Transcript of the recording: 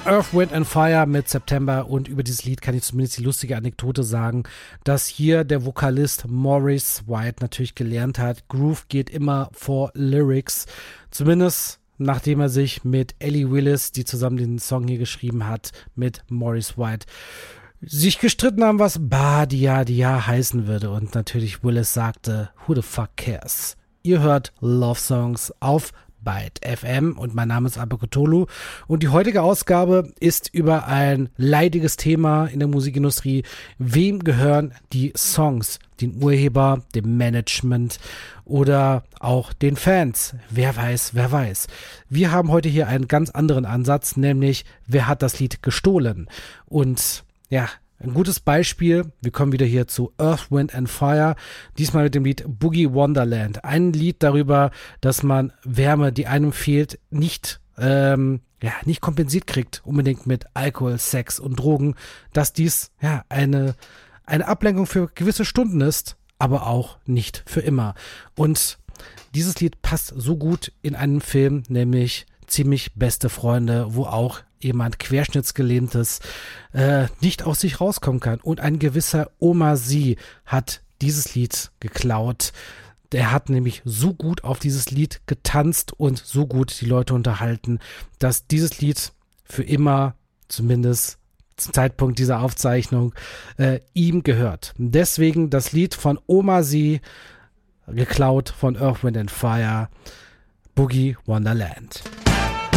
Earth, Wind and Fire mit September, und über dieses Lied kann ich zumindest die lustige Anekdote sagen, dass hier der Vokalist Maurice White natürlich gelernt hat, Groove geht immer vor Lyrics, zumindest nachdem er sich mit Ellie Willis, die zusammen den Song hier geschrieben hat, mit Maurice White sich gestritten haben, was Badia Dia heißen würde, und natürlich Willis sagte, who the fuck cares? Ihr hört Love Songs auf Byte FM und mein Name ist Abe Cthulhu und die heutige Ausgabe ist über ein leidiges Thema in der Musikindustrie. Wem gehören die Songs? Den Urheber, dem Management oder auch den Fans? Wer weiß, wer weiß. Wir haben heute hier einen ganz anderen Ansatz, nämlich wer hat das Lied gestohlen? Und ja, ein gutes Beispiel, wir kommen wieder hier zu Earth, Wind and Fire, diesmal mit dem Lied Boogie Wonderland. Ein Lied darüber, dass man Wärme, die einem fehlt, nicht kompensiert kriegt, unbedingt mit Alkohol, Sex und Drogen, dass dies eine Ablenkung für gewisse Stunden ist, aber auch nicht für immer. Und dieses Lied passt so gut in einen Film, nämlich Ziemlich beste Freunde, wo auch jemand Querschnittsgelähmtes nicht aus sich rauskommen kann. Und ein gewisser Omar Sy hat dieses Lied geklaut. Der hat nämlich so gut auf dieses Lied getanzt und so gut die Leute unterhalten, dass dieses Lied für immer, zumindest zum Zeitpunkt dieser Aufzeichnung, ihm gehört. Deswegen das Lied von Omar Sy, geklaut von Earth, Wind and Fire, Boogie Wonderland.